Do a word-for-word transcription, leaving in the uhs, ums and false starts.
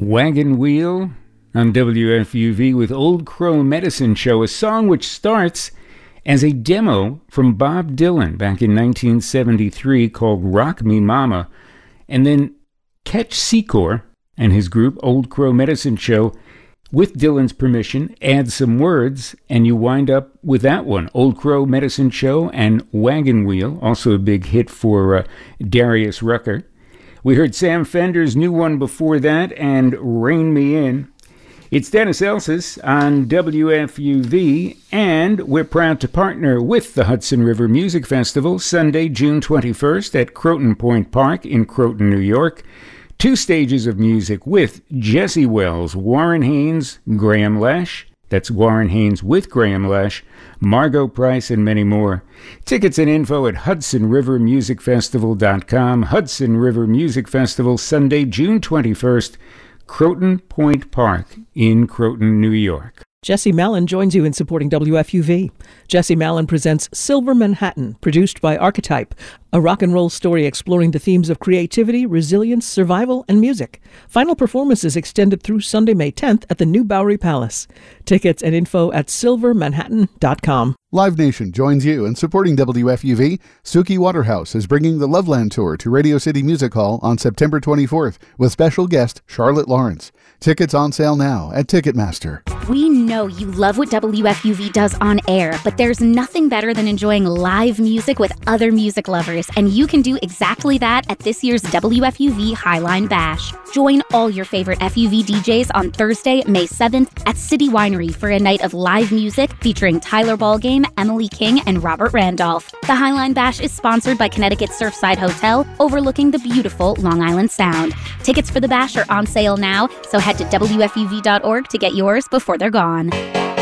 Wagon Wheel on W F U V with Old Crow Medicine Show, a song which starts as a demo from Bob Dylan back in nineteen seventy-three called Rock Me Mama, and then Ketch Secor and his group Old Crow Medicine Show, with Dylan's permission, add some words, and you wind up with that one, Old Crow Medicine Show and Wagon Wheel, also a big hit for uh, Darius Rucker. We heard Sam Fender's new one before that, and Rein Me In. It's Dennis Elsas on W F U V, and we're proud to partner with the Hudson River Music Festival, Sunday, June twenty-first at Croton Point Park in Croton, New York. Two stages of music with Jesse Wells, Warren Haynes, Graham Lash. That's Warren Haynes with Graham Lash, Margot Price, and many more. Tickets and info at hudson river music festival dot com. Hudson River Music Festival, Sunday, June twenty-first, Croton Point Park in Croton, New York. Jesse Malin joins you in supporting W F U V. Jesse Malin presents Silver Manhattan, produced by Archetype, a rock and roll story exploring the themes of creativity, resilience, survival, and music. Final performances extended through Sunday, May tenth at the New Bowery Palace. Tickets and info at silver manhattan dot com. Live Nation joins you in supporting W F U V. Suki Waterhouse is bringing the Loveland Tour to Radio City Music Hall on September twenty-fourth with special guest Charlotte Lawrence. Tickets on sale now at Ticketmaster. We know you love what W F U V does on air, but there's nothing better than enjoying live music with other music lovers, and you can do exactly that at this year's W F U V Highline Bash. Join all your favorite F U V D Js on Thursday, May seventh at City Winery for a night of live music featuring Tyler Ballgame, Emily King, and Robert Randolph. The Highline Bash is sponsored by Connecticut Surfside Hotel, overlooking the beautiful Long Island Sound. Tickets for the Bash are on sale now, so head to W F U V dot org to get yours before they're gone.